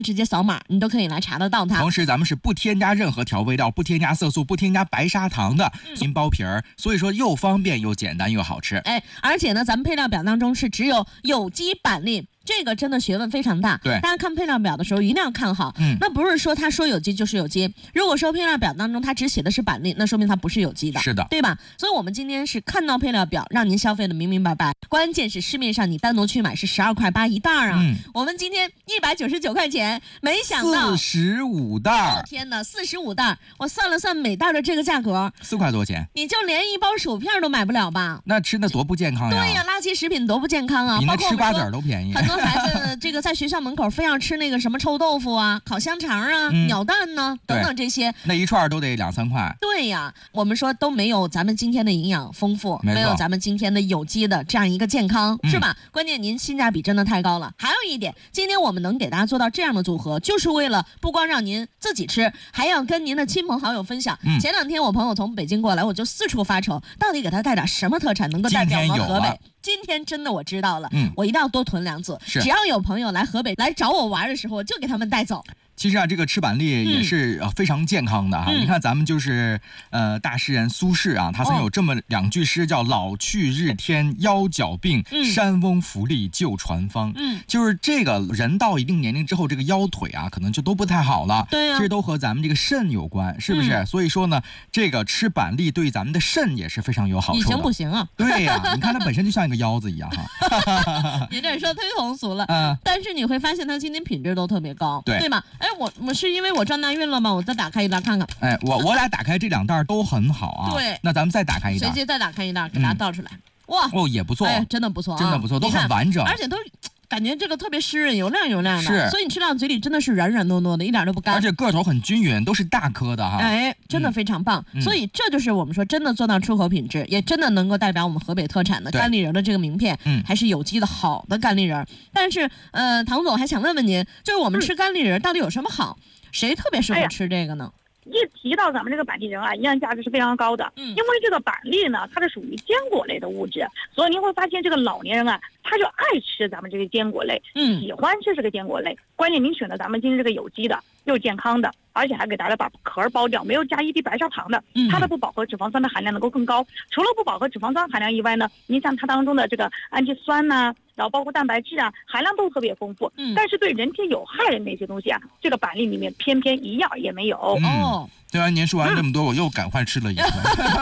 直接扫码，你都可以来查得到它。 同时，咱们是不添加任何调味料、不添加色素、不添加白砂糖的新包皮儿，所以说又方便又简单又好吃。 而且呢，咱们配料表当中是只有有机板栗。这个真的学问非常大， 对， 大家看配料表的时候一定要看好。那不是说他说有机就是有机，如果说配料表当中他只写的是板栗，那说明它不是有机的， 是的， 对吧？所以我们今天是看到配料表，让您消费的明明白白。关键是市面上你单独去买是12.8块一袋啊，我们今天199块钱，没想到 45袋。 天哪，45袋，我算了算每袋的这个价格 ，4块多钱， 你就连一包薯片都买不了吧？ 那吃的多不健康呀！ 对呀，垃圾食品多不健康啊！ 比那吃瓜子都便宜。 很多孩子这个在学校门口非要吃那个什么臭豆腐啊、烤香肠啊、鸟蛋呢等等这些， 那一串都得2、3块。 对呀，我们说都没有咱们今天的营养丰富，没有咱们今天的有机的这样一个健康，是吧？关键您性价比真的太高了。还有一点，今天我们能给大家做到这样的组合，就是为了不光让您自己吃，还要跟您的亲朋好友分享。前2天我朋友从北京过来，我就四处发愁，到底给他带点什么特产能够代表我们河北。今天真的我知道了，我一定要多囤2组，只要有朋友来河北来找我玩的时候，我就给他们带走。 其实啊，这个吃板栗也是非常健康的哈。你看咱们就是大诗人苏轼啊，他曾有这么2句诗，叫老去日天腰脚病，山翁服力救传方。就是这个人到一定年龄之后，这个腰腿啊可能就都不太好了。 对啊， 其实都和咱们这个肾有关，是不是？所以说呢，这个吃板栗对咱们的肾也是非常有好处的。 以前不行啊。 对呀，你看它本身就像一个腰子一样哈。 你这说忒通俗了。但是你会发现它今天品质都特别高，对吧？我是因为我转大运了吗？我再打开一袋看看。 我俩打开这2袋都很好啊。 对， 那咱们再打开一袋， 随机再打开一袋，给大家倒出来。哇， 也不错， 真的不错， 真的不错，都很完整， 而且都感觉这个特别湿润，油亮的， 是， 所以你吃到嘴里真的是软软糯糯的，一点都不干， 而且个头很均匀，都是大颗的哈。 真的非常棒。所以这就是我们说真的做到出口品质，也真的能够代表我们河北特产的干栗仁的这个名片，还是有机的好的干栗仁。但是唐总还想问问您，就是我们吃干栗仁到底有什么好？谁特别适合吃这个呢？ 一提到咱们这个板栗仁啊，营养价值是非常高的。因为这个板栗呢，它是属于坚果类的物质，所以您会发现这个老年人啊，他就爱吃咱们这个坚果类，喜欢吃这个坚果类。关键您选择咱们今天这个有机的，又健康的，而且还给大家把壳剥掉，没有加一滴白砂糖的，它的不饱和脂肪酸的含量能够更高。除了不饱和脂肪酸含量以外呢，您像它当中的这个氨基酸呐，然后包括蛋白质啊，含量都特别丰富。但是对人体有害的那些东西啊，这个板栗里面偏偏一样也没有。 对啊，您说完这么多，我又赶快吃了一个。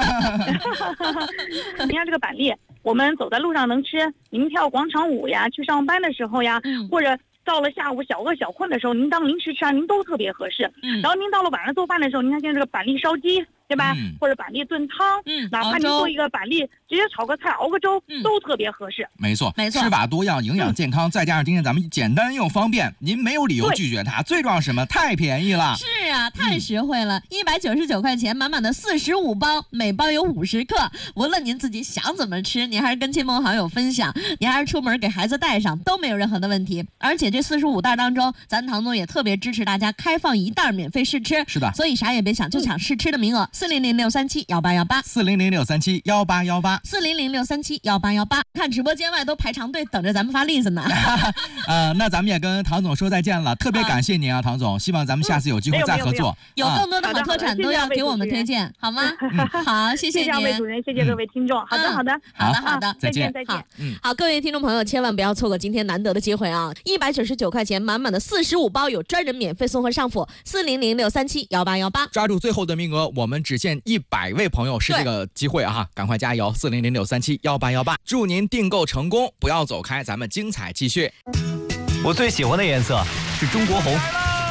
你看这个板栗，我们走在路上能吃，您跳广场舞呀，去上班的时候呀，或者到了下午小饿小困的时候，您当零食吃啊，您都特别合适。然后您到了晚上做饭的时候，您看现在这个板栗烧鸡，对吧？或者板栗炖汤，哪怕您做一个板栗直接炒个菜、熬个粥，都特别合适。 没错，吃法多样，营养健康，再加上今天咱们简单又方便，您没有理由拒绝它。最重要是什么？太便宜了。 是啊，太实惠了，199块钱，满满的45包，每包有50克。无论您自己想怎么吃，您还是跟亲朋好友分享，您还是出门给孩子带上，都没有任何的问题。而且这45袋当中，咱唐总也特别支持大家开放1袋免费试吃。 是的， 所以啥也别想，就抢试吃的名额。400-637-1818，400-637-1818，400-637-1818。看直播间外都排长队等着咱们发栗子呢。 那咱们也跟唐总说再见了，特别感谢您啊，唐总，希望咱们下次有机会再合作。 有更多的好特产都要给我们推荐，好吗？好，谢谢您， 谢谢主任，谢谢各位听众。好的， 再见。 好，各位听众朋友，千万不要错过今天难得的机会啊！199块钱，满满的45包，有专人免费送货上府。400-637-1818， 抓住最后的名额，我们只限100位朋友是这个机会啊！赶快加油！400-637-1818，祝您订购成功，不要走开，咱们精彩继续。 我最喜欢的颜色是中国红。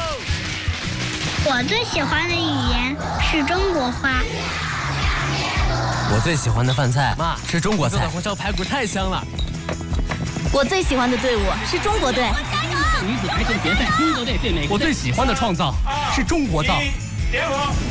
我最喜欢的语言是中国话。 我最喜欢的饭菜是中国菜。 红烧排骨太香了。 我最喜欢的队伍是中国队。 女子跆拳决赛中国队对美国队。 我最喜欢的创造是中国造。 联合。